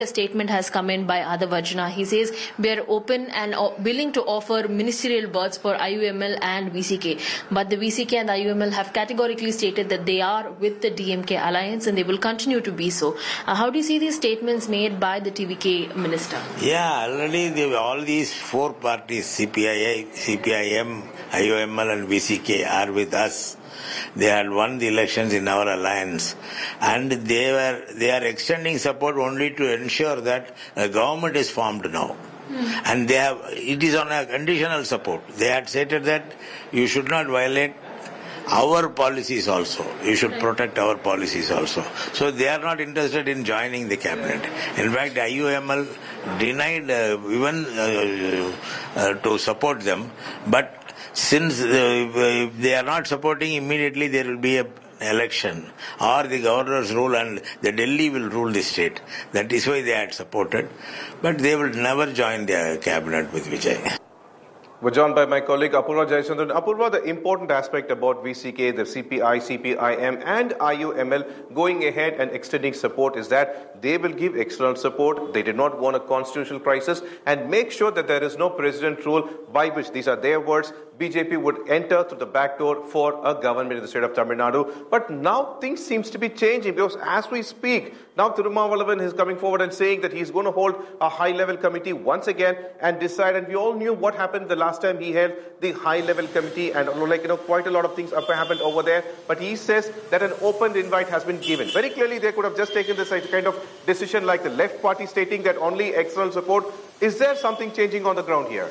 A statement has come in by Adhav Arjuna. He says we are open and willing to offer ministerial berths for IUML and VCK. But the VCK and the IUML have categorically stated that they are with the DMK alliance and they will continue to be so. How do you see these statements made by the TVK minister? Yeah, already all these four parties, CPI, CPIM, IUML and VCK are with us. They had won the elections in our alliance, and they are extending support only to ensure that a government is formed now. And it is on a conditional support. They had stated that you should not violate our policies also. You should protect our policies also. So they are not interested in joining the cabinet. In fact, IUML denied even to support them, but since they are not supporting, immediately there will be an election or the governor's rule and the Delhi will rule the state. That is why they had supported. But they will never join the cabinet with Vijay. We're joined by my colleague Apurva Jayachandran. Apurva, the important aspect about VCK, the CPI, CPIM and IUML going ahead and extending support is that they will give external support. They did not want a constitutional crisis and make sure that there is no president rule by which, these are their words, BJP would enter through the back door for a government in the state of Tamil Nadu. But now things seems to be changing because as we speak, now Thirumavalavan is coming forward and saying that he's going to hold a high-level committee once again and decide. And we all knew what happened the last time he held the high-level committee, and quite a lot of things happened over there. But he says that an open invite has been given. Very clearly, they could have just taken this kind of decision like the left party stating that only external support. Is there something changing on the ground here?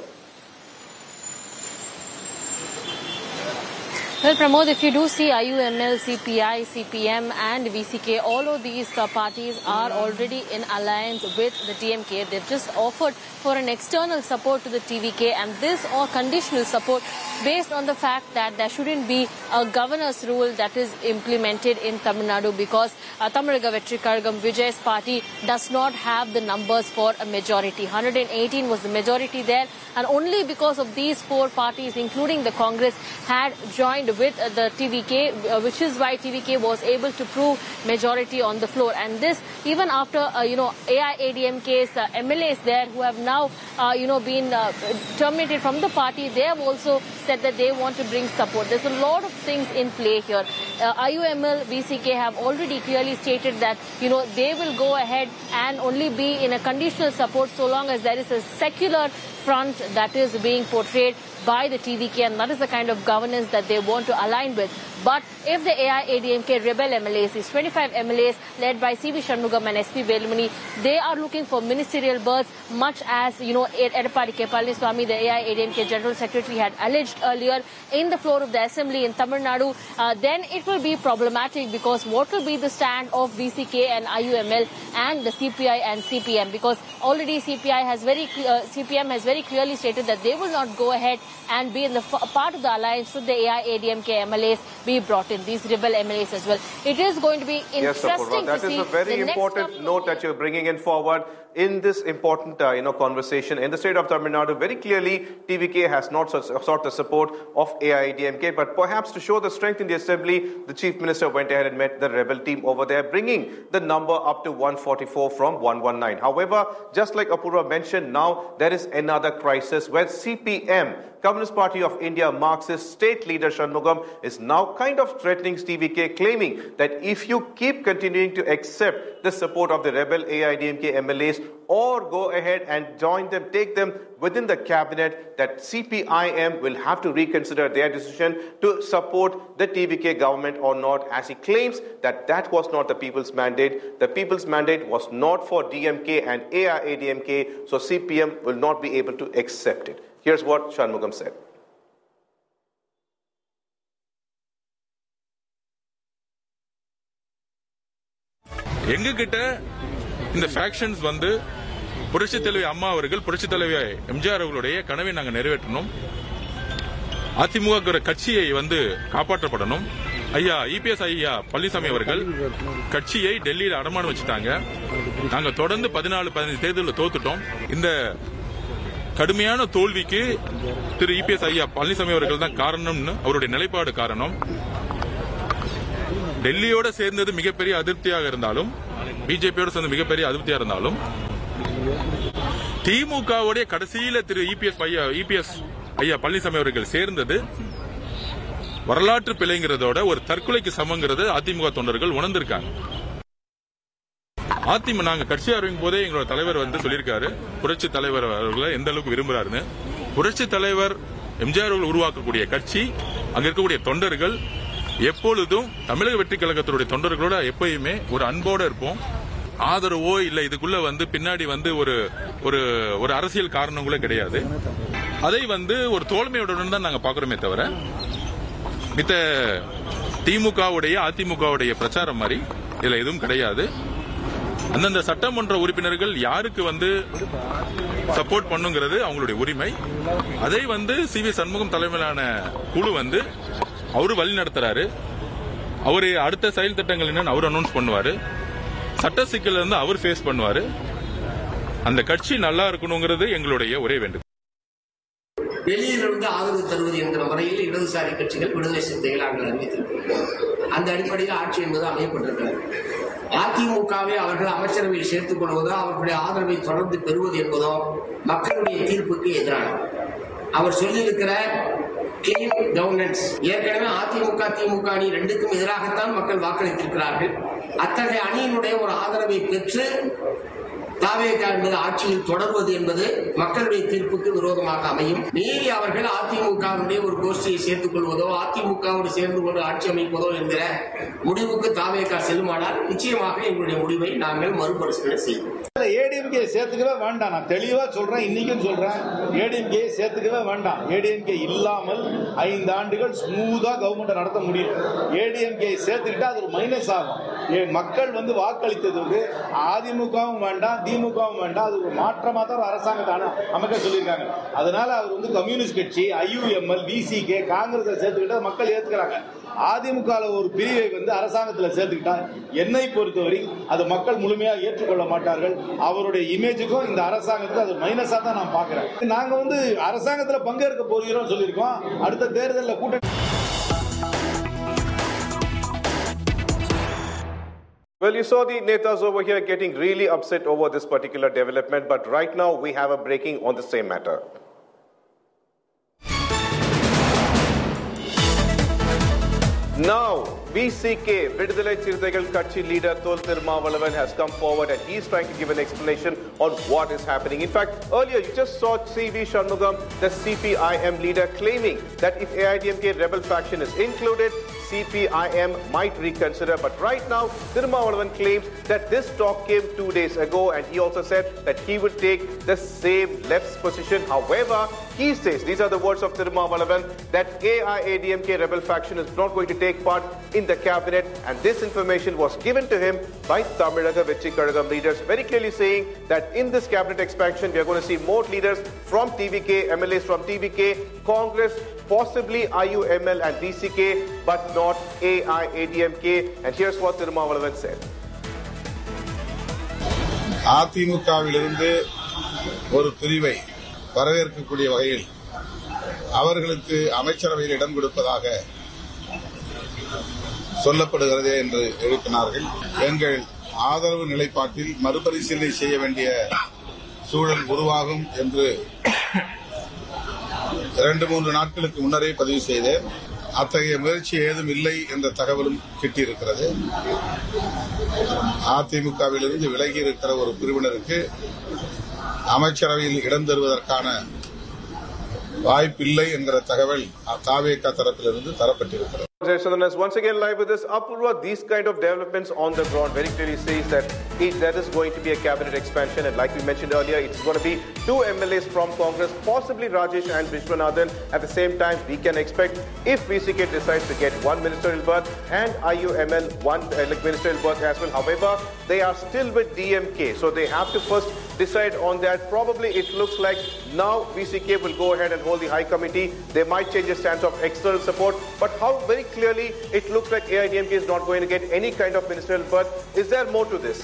Well, Pramod, if you do see IUML, CPI, CPM and VCK, all of these parties are already in alliance with the DMK. They've just offered for an external support to the TVK, and this or conditional support based on the fact that there shouldn't be a governor's rule that is implemented in Tamil Nadu because Tamilga Vetri Kazhagam, Vijay's party, does not have the numbers for a majority. 118 was the majority there, and only because of these four parties, including the Congress, had joined with the TVK, which is why TVK was able to prove majority on the floor. And this even after AIADMK's MLAs there who have now been terminated from the party, they have also said that they want to bring support. There's a lot of things in play here. IUML, VCK have already clearly stated that they will go ahead and only be in a conditional support so long as there is a secular front that is being portrayed by the TVK, and that is the kind of governance that they want to align with. But if the AIADMK rebel MLAs, these 25 MLAs led by C.V. Shanmugam and S.P. Velumani, they are looking for ministerial berths, much as, Edappadi K. Palaniswamy, the AIADMK General Secretary, had alleged earlier in the floor of the Assembly in Tamil Nadu, then it will be problematic because what will be the stand of VCK and IUML and the CPI and CPM? Because already CPM has very clearly stated that they will not go ahead and be in the part of the alliance should the AIADMK MLAs be brought in, these rebel MLAs as well. It is going to be interesting to see. That is a very important note that you're bringing in forward in this important conversation. In the state of Tamil Nadu, very clearly TVK has not sought the support of AIADMK, but perhaps to show the strength in the Assembly, the Chief Minister went ahead and met the rebel team over there, bringing the number up to 144 from 119. However, just like Apurva mentioned, now there is another crisis where CPM, Communist Party of India Marxist state leader Shanmugam, is now kind of threatening TVK, claiming that if you keep continuing to accept the support of the rebel AIADMK MLAs or go ahead and join them, take them within the cabinet, that CPIM will have to reconsider their decision to support the TVK government or not, as he claims that that was not the people's mandate. The people's mandate was not for DMK and AIADMK, so CPM will not be able to accept it. Here's what Shanmugam said. இந்த factions புரட்சித் தலைவி அம்மா அவர்கள், புரட்சித் தலைவி எம்ஜிஆர் அவர்களுடைய கனவை நாங்கள் நிறைவேற்றணும். அதிமுக கட்சியை காப்பாற்றப்படணும். ஐயா இபிஎஸ் ஐயா பழனிசாமி அவர்கள் கட்சியை டெல்லியில் அடமானம் வச்சுட்டாங்க. நாங்கள் தொடர்ந்து 14-15 தேர்தலில் தோத்துட்டோம். இந்த கடுமையான தோல்விக்கு திரு இபிஎஸ் ஐயா பழனிசாமி அவர்கள் தான் காரணம்னு அவருடைய நிலைப்பாடு காரணம். டெல்லியோட சேர்ந்தது மிகப்பெரிய அதிருப்தியாக இருந்தாலும் பிஜேபியோட சேர்ந்து மிகப்பெரிய அதிருப்தியா இருந்தாலும் திமுகவுடைய கடைசியில திரு இபிஎஸ் ஐயா பழனிசாமி அவர்கள் சேர்ந்தது வரலாற்று பிழைங்கிறதோட ஒரு தற்கொலைக்கு சமங்கிறது அதிமுக தொண்டர்கள் உணர்ந்திருக்காங்க. அதிமுக நாங்க கட்சி அறிவிக்கும் போதே எங்களோட தலைவர் சொல்லியிருக்காரு, புரட்சி தலைவர் அவர்களை எந்த அளவுக்கு விரும்புறாருன்னு. புரட்சி தலைவர் எம்ஜிஆர் அவர்கள் உருவாக்கக்கூடிய கட்சி, அங்க இருக்கக்கூடிய தொண்டர்கள் எப்பொழுதும் தமிழக வெற்றி கழகத்தினுடைய தொண்டர்களோட எப்பயுமே ஒரு அன்போட இருப்போம். ஆதரவோ இல்ல இதுக்குள்ள பின்னாடி ஒரு அரசியல் காரணங்களோ கிடையாது. அதை ஒரு தோல்மையுடன் தான் நாங்க பாக்குறோமே தவிர மித்த திமுகவுடைய அதிமுகவுடைய பிரச்சாரம் மாதிரி இதுல எதுவும் கிடையாது. அந்தந்த சட்டமன்ற உறுப்பினர்கள் யாருக்கு சப்போர்ட் பண்ணுங்கிறது அவங்களுடைய உரிமை. அதை சி.வி. சண்முகம் தலைமையிலான குழு அவரு வழி நடத்துறாரு. அவரு அடுத்த செயல் திட்டங்கள் என்னன்னு அவர் அனௌன்ஸ் பண்ணுவாரு. சட்ட சிக்கல் அவர் ஃபேஸ் பண்ணுவாரு. அந்த கட்சி நல்லா இருக்கணுங்கிறது எங்களுடைய ஒரே வேண்டுகோள். வெளியிலிருந்து ஆதரவு தருவது என்கிற முறையில் இடதுசாரி கட்சிகள் விடுதலை சிறுத்தைகள் அறிவித்திருக்கிறார்கள். அந்த அடிப்படையில் ஆட்சி என்பது அமையப்பட்டிருக்கிறது. அதிமுகவை அவர்கள் அமைச்சரவையில் சேர்த்துக் கொள்வதோ அவர்களுடைய ஆதரவை தொடர்ந்து பெறுவது என்பதோ மக்களுடைய தீர்ப்புக்கு எதிரானது. அவர் சொல்லியிருக்கிற கிளீன் கவர்னன்ஸ் ஏற்கனவே அதிமுக திமுக அணி ரெண்டுக்கும் எதிராகத்தான் மக்கள் வாக்களித்திருக்கிறார்கள். அத்தகைய அணியினுடைய ஒரு ஆதரவை பெற்று தாவேகா என்பது ஆட்சியில் தொடர்வது என்பது மக்களுடைய தீர்ப்புக்கு விரோதமாக அமையும். மீறி அவர்கள் அதிமுகவுடைய ஒரு கோஷ்டியை சேர்த்துக் கொள்வதோ அதிமுகவோடு சேர்ந்து கொண்டு ஆட்சி அமைப்பதோ என்கிற முடிவுக்கு தாவேகா செல்லுமானால் நிச்சயமாக எங்களுடைய முடிவை நாங்கள் மறுபரிசீலனை செய்வோம். ஏடிஎம்கே சேர்த்துக்கவே வேண்டாம். நான் தெளிவா சொல்றேன், இன்னைக்கும் சொல்றேன், ஏடிஎம்கே சேர்த்துக்கவே வேண்டாம். ஏடிஎம்கே இல்லாமல் 5 ஆண்டுகள் ஸ்மூதா கவர்மெண்ட் நடத்த முடியும். ஏடிஎம்கே சேர்த்துக்கிட்டா அது ஒரு மைனஸ் ஆகும். மக்கள் வாக்களித்தது அதிமுகவும் வேண்டாம் திமுகவும் வேண்டாம், அது ஒரு மாற்றமா தான் அரசாங்கத்தை அமைக்க சொல்லியிருக்காங்க. அதனால அவர் கம்யூனிஸ்ட் கட்சி, ஐயுஎம்எல், விசிகே, காங்கிரஸை சேர்த்துக்கிட்டா மக்கள் ஏத்துக்கிறாங்க. அதிமுக ஒரு பிரிவை அரசாங்கத்தில் சேர்த்துக்கிட்டா என்னை பொறுத்தவரை அது மக்கள் முழுமையா ஏற்றுக்கொள்ள மாட்டார்கள். அவருடைய இமேஜுக்கும் இந்த அரசாங்கத்துக்கு அது மைனஸா தான் நான் பாக்குறேன். நாங்க அரசாங்கத்தில் பங்கேற்க போகிறோம் சொல்லியிருக்கோம். அடுத்த தேர்தலில் கூட்டணி. Well, you saw the netas over here getting really upset over this particular development, but right now we have a breaking on the same matter. Now, VCK, Vidudalai Chirutaigal Katchi leader Thol Thirumavalavan has come forward and he is trying to give an explanation on what is happening. In fact, earlier you just saw C.V. Shanmugam, the CPIM leader, claiming that if AIDMK rebel faction is included, CPIM might reconsider. But right now, Thirumavalavan claims that this talk came 2 days ago and he also said that he would take the same left's position. However, he says, these are the words of Thirumavalavan, that AIADMK rebel faction is not going to take part in the cabinet, and this information was given to him by Tamizhaga Vetri Kazhagam leaders, very clearly saying that in this cabinet expansion we are going to see more leaders from TVK, MLAs from TVK, Congress, possibly IUML and VCK, but not AIADMK. And here's what Thirumavalavan said. அதிமுகவிலிருந்து ஒரு பிரிவை வரவேற்கக்கூடிய வகையில் அவர்களுக்கு அமைச்சரவையில் இடம் கொடுப்பதாக சொல்லப்படுகிறதே என்று எழுப்பினார்கள். எங்கள் ஆதரவு நிலைப்பாட்டில் மறுபரிசீலனை செய்ய வேண்டிய சூழல் உருவாகும் என்று 2-3 நாட்களுக்கு முன்னரே பதிவு செய்தேன். அத்தகைய முயற்சி ஏதும் இல்லை என்ற தகவலும் கிட்டியிருக்கிறது. அதிமுகவிலிருந்து விலகி இருக்கிற ஒரு பிரிவினருக்கு அமைச்சரவையில் இடம் தருவதற்கான வாய்ப்பில்லை என்கிற தகவல் தாவேகா தரப்பிலிருந்து தரப்பட்டிருக்கிறது. Once again live with us, Apurva, these kind of developments on the ground very clearly says that there is going to be a cabinet expansion, and like we mentioned earlier, it's going to be 2 MLAs from Congress, possibly Rajesh and Vishwanathan. At the same time, we can expect, if VCK decides to get 1 ministerial berth and IUML 1 ministerial berth as well. However, they are still with DMK, so they have to first decide on that. Probably it looks like now VCK will go ahead and hold the High Committee. They might change the stance of external support, but how very clearly it looks like AIDMK is not going to get any kind of ministerial berth. Is there more to this?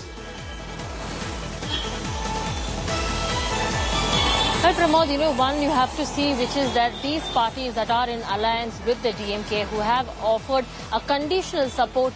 Well, Pramod, one you have to see, which is that these parties that are in alliance with the DMK, who have offered a conditional support to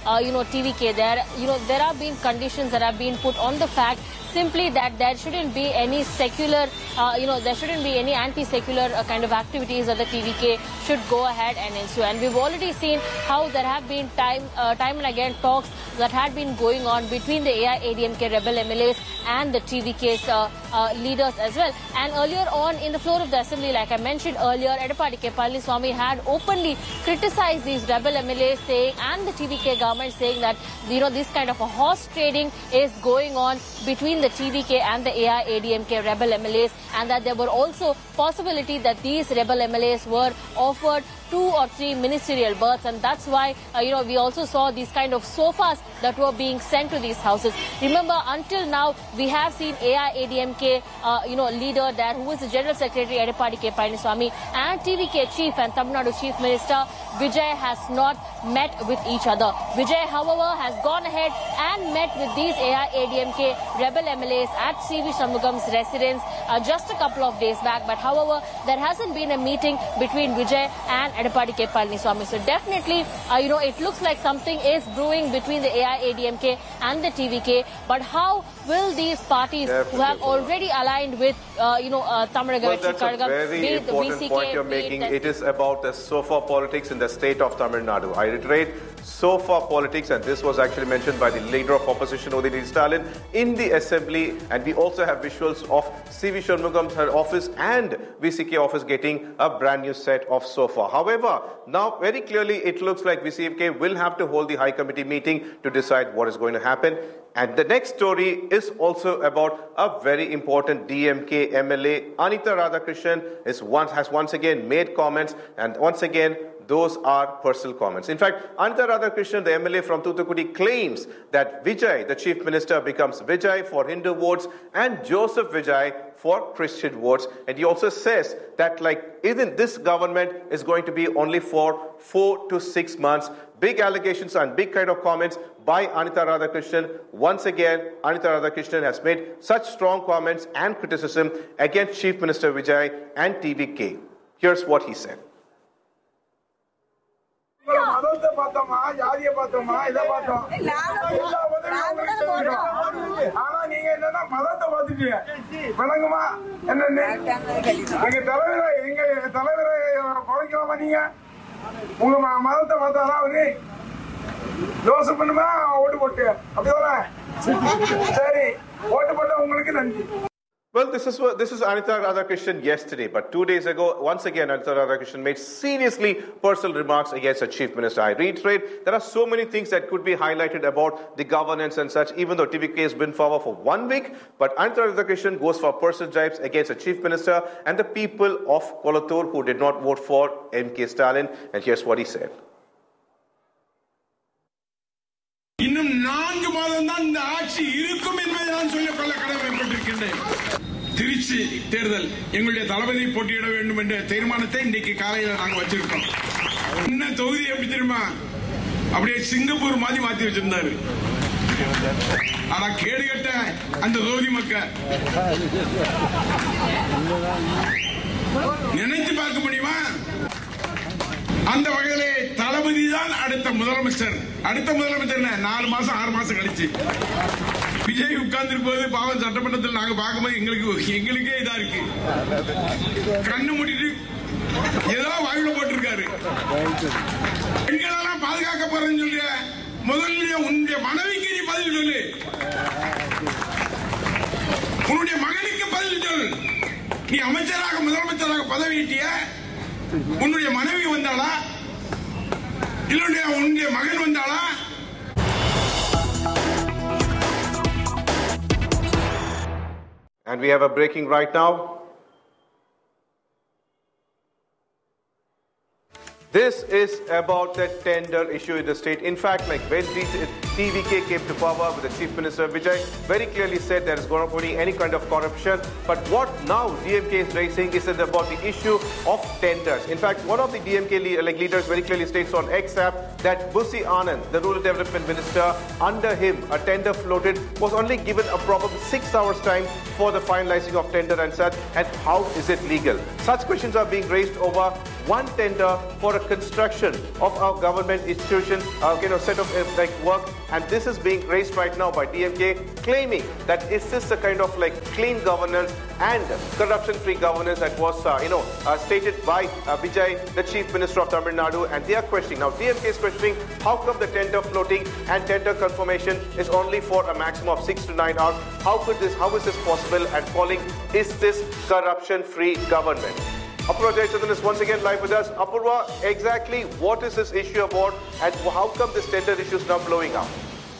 TVK. There have been conditions that have been put on the fact simply that there shouldn't be any secular, there shouldn't be any anti-secular kind of activities that the TVK should go ahead and ensue. And we've already seen how there have been time and again talks that had been going on between the AIADMK rebel MLAs and the TVK's leaders as well. And earlier on in the floor of the assembly, like I mentioned earlier, Edappadi K. Palaniswamy had openly criticized these rebel MLAs saying, and the TVK government saying that, this kind of a horse trading is going on between the TVK and the AIADMK rebel MLAs, and that there were also possibility that these rebel MLAs were offered 2 or 3 ministerial berths, and that's why we also saw these kind of sofas that were being sent to these houses. Remember, until now we have seen AIADMK leader there, who is the General Secretary Edappadi K. Palaniswamy, and TVK chief and Tamil Nadu Chief Minister Vijay has not met with each other. Vijay, however, has gone ahead and met with these AIADMK rebel MLAs at C.V. Shanmugam's residence just a couple of days back. But however, there hasn't been a meeting between Vijay and Edappadi K. Palaniswamy. So definitely, it looks like something is brewing between the AIADMK and the TVK. But how will these parties who have already aligned with, Tamaraga, well, that's a very important point you're making. It is about the sofa politics in the state of Tamil Nadu. I reiterate, sofa politics, and this was actually mentioned by the leader of opposition, Udayanithi Stalin, in the assembly. And we also have visuals of C.V. Shanmugam's office and VCK office getting a brand new set of sofa. However, now very clearly it looks like VCK will have to hold the High Committee meeting to decide what is going to happen. And the next story is also about a very important DMK MLA. Anita Radhakrishnan has once again made comments, and once again, those are personal comments. In fact, Anita Radhakrishnan, the MLA from Thoothukudi, claims that Vijay, the Chief Minister, becomes Vijay for Hindu votes and Joseph Vijay for Christian votes. And he also says that even this government is going to be only for 4 to 6 months. Big allegations and big kind of comments by Anita Radhakrishnan. Once again, Anita Radhakrishnan has made such strong comments and criticism against Chief Minister Vijay and TVK. Here's what he said. Well, this is Anita Radhakrishnan yesterday, but 2 days ago, once again, Anita Radhakrishnan made seriously personal remarks against the Chief Minister. I reiterate, there are so many things that could be highlighted about the governance and such, even though TVK has been in power for 1 week, but Anita Radhakrishnan goes for personal jibes against the Chief Minister and the people of Kolattur who did not vote for MK Stalin, and here's what he said. இன்னும் 4 மாதம் தான் இந்த ஆட்சி இருக்கும் என்பதை நான் சொல்லிக்கொள்ள கடமைப்பட்டிருக்கின்றேன். திருச்சி தேர்தல் எங்களுடைய தளபதி போட்டியிட வேண்டும் என்ற தீர்மானத்தை இன்றைக்கு காலையில் நாங்கள் வச்சிருக்கோம். என்ன தொகுதி எப்படி தெரியுமா? அப்படியே சிங்கப்பூர் மாதிரி மாத்தி வச்சிருந்தாரு. ஆனா கேடுகட்ட அந்த தொகுதி மக்கள் நினைத்து பார்க்க முடியுமா? அந்த வகையிலே தளபதி தான் அடுத்த முதலமைச்சர். அடுத்த முதலமைச்சர் 4 மாசம் 6 மாசம் கழிச்சு விஜய் உட்கார்ந்து போது பாவம் சட்டமன்றத்தில் நாங்க பார்க்கும்போது எங்களுக்கே இதா இருக்கு. கண்ணு மூடிட்டு ஏதோ வாயில போட்டிருக்காரு. பெண்களெல்லாம் பாதுகாக்க போறேன்னு சொல்ற முதல்ல உன்னுடைய மனைவிக்கு நீ பதில் சொல்லு, உன்னுடைய மகனுக்கு பதில் சொல். நீ அமைச்சராக முதலமைச்சராக பதவியிட்டிய உன்னுடைய மனைவி வந்தாளா இல்ல உன்னுடைய மகன் வந்தாளா? And we have a breaking right now. This is about the tender issue in the state. In fact, when TVK came to power with the Chief Minister Vijay, very clearly said there is going to be any kind of corruption. But what now DMK is raising is about the issue of tenders. In fact, one of the DMK leaders very clearly states on X app that Busy Anand, the Rural Development Minister, under him a tender floated, was only given a probable 6 hours time for the finalizing of tender and such. And how is it legal? Such questions are being raised over one tender for a construction of our government institution, set of work, and this is being raised right now by DMK, claiming that is this a kind of clean governance and corruption-free governance that was stated by Vijay, the Chief Minister of Tamil Nadu, and they are questioning. Now DMK is questioning how come the tender floating and tender confirmation is only for a maximum of 6 to 9 hours. How is this possible, and calling, is this corruption-free government? Apurva Jayachandran is once again live with us. Apurva, exactly what is this issue about, and how come this tender issue is now blowing up?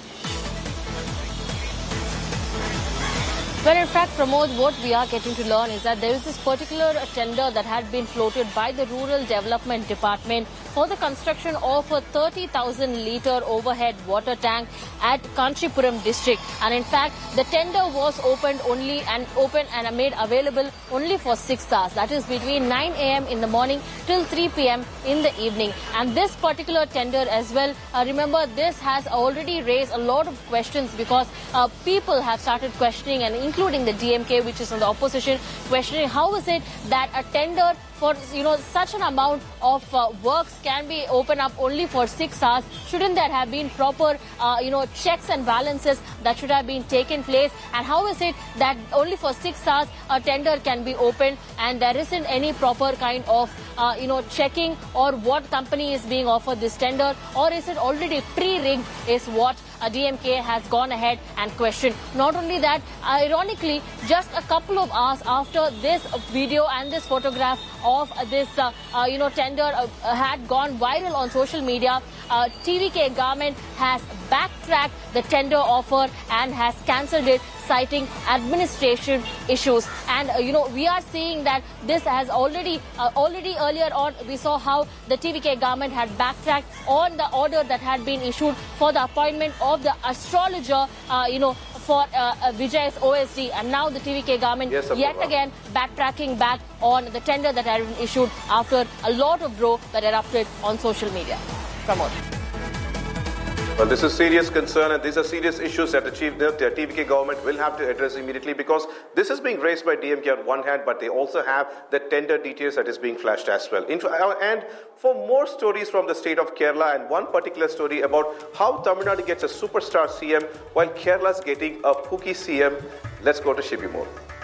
Well, in fact, Pramod, what we are getting to learn is that there is this particular tender that had been floated by the Rural Development Department for the construction of a 30,000-litre overhead water tank at Kanchipuram district. And in fact, the tender was opened and made available only for 6 hours. That is between 9 a.m. in the morning till 3 p.m. in the evening. And this particular tender as well, remember, this has already raised a lot of questions because people have started questioning, and including the DMK, which is on the opposition, questioning how is it that a tender for such an amount of works can be opened up only for 6 hours. Shouldn't there have been proper checks and balances that should have been taken place? And how is it that only for 6 hours a tender can be opened and there isn't any proper kind of checking, or what company is being offered this tender, or is it already pre-rigged, is what DMK has gone ahead and questioned. Not only that, ironically, just a couple of hours after this video and this photograph of this tender had gone viral on social media, TVK government has backtracked the tender offer and has cancelled it, citing administration issues. And we are seeing that this has already earlier on we saw how the TVK government had backtracked on the order that had been issued for the appointment of the astrologer for Vijay's OSD, and now the TVK government yet again backtracking back on the tender that had been issued after a lot of row that erupted on social media. Pramod. Well, this is serious concern, and these are serious issues that the TVK government will have to address immediately, because this is being raised by DMK on one hand, but they also have the tender details that is being flashed as well. And for more stories from the state of Kerala, and one particular story about how Tamil Nadu gets a superstar CM while Kerala is getting a pookie CM, let's go to Shibi More.